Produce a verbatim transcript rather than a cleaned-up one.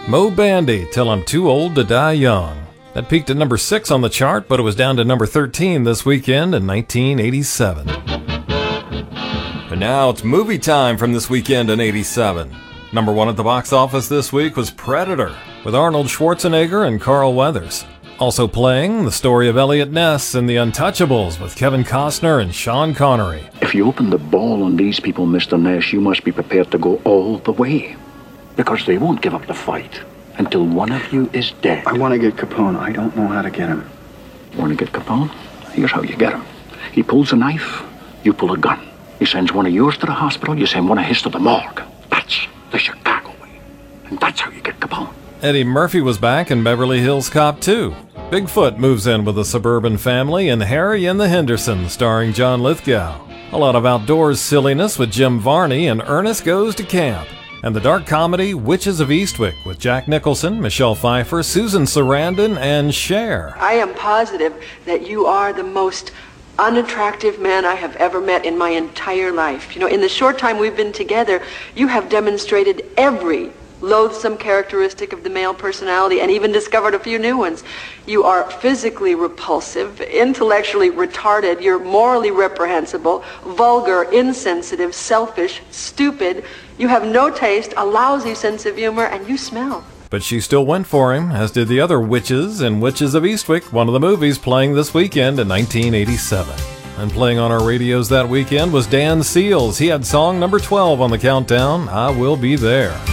Mo Bandy, Till I'm Too Old to Die Young. That peaked at number six on the chart, but it was down to number thirteen this weekend in nineteen eighty-seven. And now it's movie time from this weekend in eighty-seven. Number one at the box office this week was Predator, with Arnold Schwarzenegger and Carl Weathers. Also playing, the story of Elliot Ness in The Untouchables with Kevin Costner and Sean Connery. If you open the ball on these people, Mister Ness, you must be prepared to go all the way. Because they won't give up the fight until one of you is dead. I want to get Capone. I don't know how to get him. Want to get Capone? Here's how you get him. He pulls a knife, you pull a gun. He sends one of yours to the hospital, you send one of his to the morgue. That's the Chicago way. And that's how you get Capone. Eddie Murphy was back in Beverly Hills Cop two. Bigfoot moves in with a suburban family in Harry and the Hendersons, starring John Lithgow. A lot of outdoors silliness with Jim Varney and Ernest Goes to Camp. And the dark comedy Witches of Eastwick with Jack Nicholson, Michelle Pfeiffer, Susan Sarandon, and Cher. I am positive that you are the most unattractive man I have ever met in my entire life. You know, in the short time we've been together, you have demonstrated every loathsome characteristic of the male personality and even discovered a few new ones. You are physically repulsive, intellectually retarded, you're morally reprehensible, vulgar, insensitive, selfish, stupid. You have no taste, a lousy sense of humor, and you smell. But she still went for him, as did the other witches in Witches of Eastwick, one of the movies playing this weekend in nineteen eighty-seven. And playing on our radios that weekend was Dan Seals. He had song number twelve on the countdown, I Will Be There.